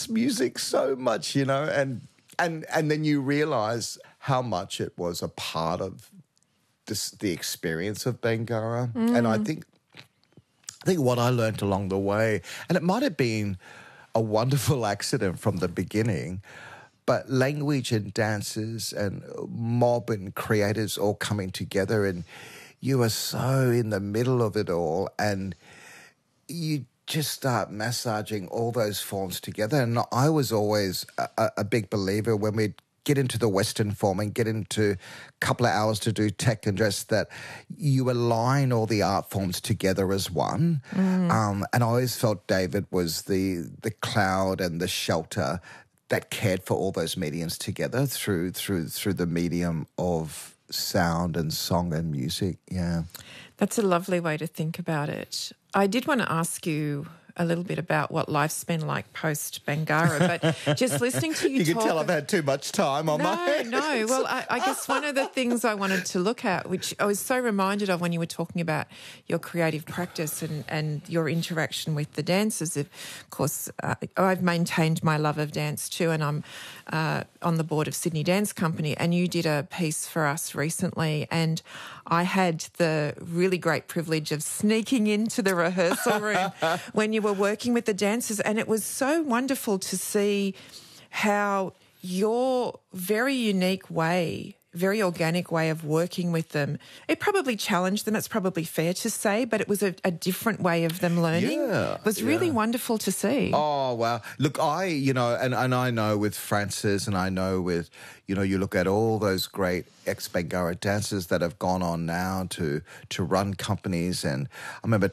dance music so much, and then you realise how much it was a part of the experience of Bangarra. And I think what I learnt along the way, and it might have been a wonderful accident from the beginning, but language and dancers and mob and creators all coming together, and you are so in the middle of it all, and you just start massaging all those forms together. And I was always a big believer when we'd get into the Western form and get into a couple of hours to do tech and dress, that you align all the art forms together as one. And I always felt David was the cloud and the shelter that cared for all those mediums together through the medium of sound and song and music. Yeah. That's a lovely way to think about it. I did want to ask you a little bit about what life's been like post Bangarra, but just listening to you can tell I've had too much time on my hands. No. Well, I guess one of the things I wanted to look at, which I was so reminded of when you were talking about your creative practice and your interaction with the dancers. Of course, I've maintained my love of dance too, and I'm on the board of Sydney Dance Company, and you did a piece for us recently, and I had the really great privilege of sneaking into the rehearsal room when you were working with the dancers, and it was so wonderful to see how your very unique way, very organic way of working with them, it probably challenged them, it's probably fair to say, but it was a different way of them learning. It was really wonderful to see. Oh, wow. Look, and I know with Francis, and I know with, you look at all those great ex-Bangarra dancers that have gone on now to run companies, and I remember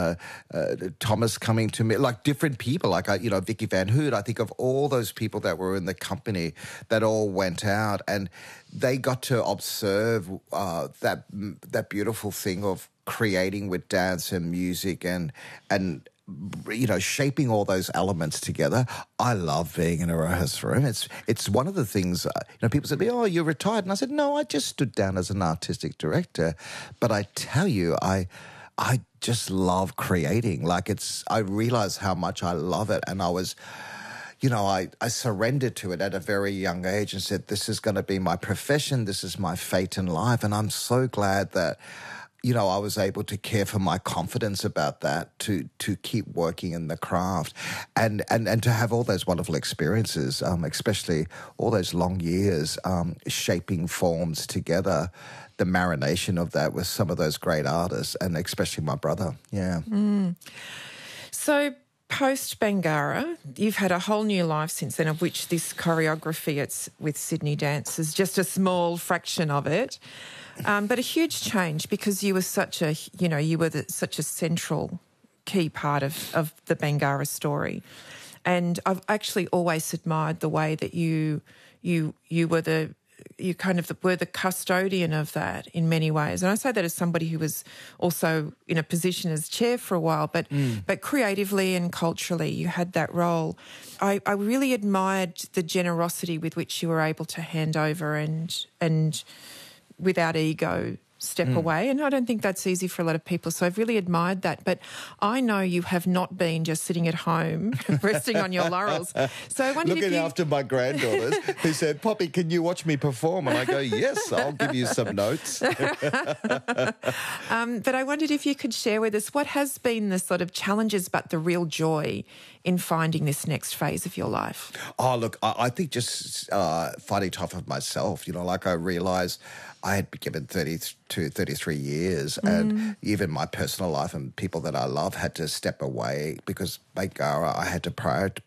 Thomas coming to me, like different people, like, Vicky Van Hood. I think of all those people that were in the company that all went out, and they got to observe that beautiful thing of creating with dance and music and shaping all those elements together. I love being in a rehearsal room. It's one of the things, people said, "Oh, you're retired." And I said, "No, I just stood down as an artistic director." But I tell you, I just love creating. I realize how much I love it. And I was, I surrendered to it at a very young age and said, this is going to be my profession. This is my fate in life. And I'm so glad that, I was able to care for my confidence about that, to keep working in the craft and to have all those wonderful experiences, especially all those long years, shaping forms together, the marination of that with some of those great artists, and especially my brother. Yeah. So post Bangarra, you've had a whole new life since then, of which this choreography, it's with Sydney Dance, is just a small fraction of it. But a huge change, because you were such a central key part of the Bangarra story. And I've actually always admired the way that you were were the custodian of that in many ways. And I say that as somebody who was also in a position as chair for a while, but creatively and culturally you had that role. I really admired the generosity with which you were able to hand over and without ego step away. And I don't think that's easy for a lot of people. So I've really admired that. But I know you have not been just sitting at home resting on your laurels. So I wondered looking after my granddaughters who said, "Poppy, can you watch me perform?" And I go, "Yes, I'll give you some notes." But I wondered if you could share with us what has been the sort of challenges but the real joy in finding this next phase of your life. Oh, look, I think just fighting tough of myself, I realised I had been given 32, 33 years, and even my personal life and people that I love had to step away because Bangarra, I had to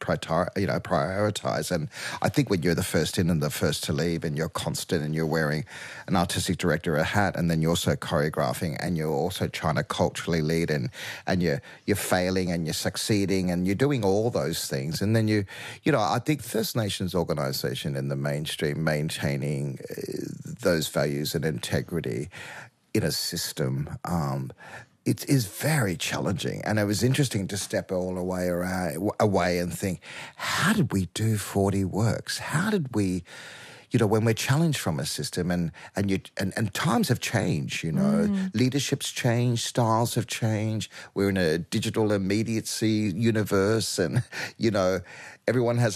prioritise. And I think when you're the first in and the first to leave, and you're constant and you're wearing an artistic director hat, and then you're also choreographing, and you're also trying to culturally lead, and you're failing and you're succeeding and you're doing all those things. And then I think First Nations organisation in the mainstream, maintaining those values and integrity in a system, it is very challenging. And it was interesting to step all the way away and think, how did we do 40 Works? How did we, when we're challenged from a system and times have changed, leadership's changed, styles have changed. We're in a digital immediacy universe, and, everyone has